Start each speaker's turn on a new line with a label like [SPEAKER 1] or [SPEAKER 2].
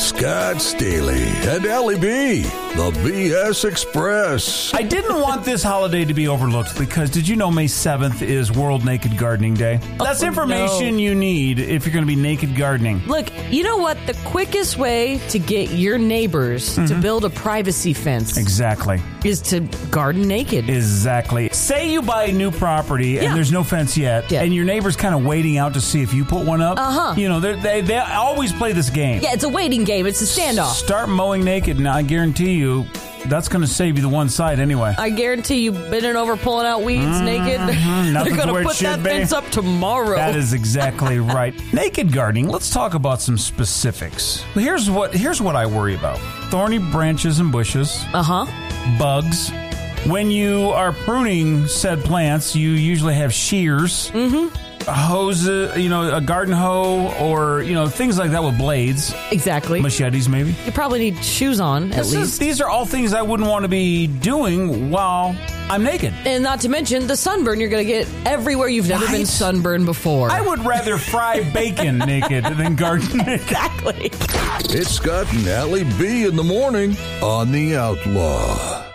[SPEAKER 1] Scott Staley and Ellie B, the BS Express.
[SPEAKER 2] I didn't want this holiday to be overlooked because did you know May 7th is World Naked Gardening Day? That's information you need if you're going to be naked gardening.
[SPEAKER 3] Look, you know what? The quickest way to get your neighbors to build a privacy fence
[SPEAKER 2] Exactly.
[SPEAKER 3] is to garden naked.
[SPEAKER 2] Exactly. Say you buy a new property and there's no fence yet, and your neighbor's kind of waiting out to see if you put one up. You know, they always play this game.
[SPEAKER 3] Yeah, it's a waiting game. It's a standoff.
[SPEAKER 2] Start mowing naked, and I guarantee you that's going to save you the one side anyway.
[SPEAKER 3] I guarantee you bending over, pulling out weeds naked. They're going to put that fence up tomorrow.
[SPEAKER 2] That is exactly right. Naked gardening, let's talk about some specifics. Here's what I worry about. Thorny branches and bushes. Bugs. When you are pruning said plants, you usually have shears. Hose, a garden hoe, or, things like that with blades.
[SPEAKER 3] Exactly.
[SPEAKER 2] Machetes, maybe.
[SPEAKER 3] You probably need shoes on, at least.
[SPEAKER 2] These are all things I wouldn't want to be doing while I'm naked.
[SPEAKER 3] And not to mention the sunburn you're going to get everywhere you've never been sunburned before.
[SPEAKER 2] I would rather fry bacon naked than garden naked.
[SPEAKER 3] Exactly.
[SPEAKER 1] It's Scott and Ellie B in the morning on The Outlaw.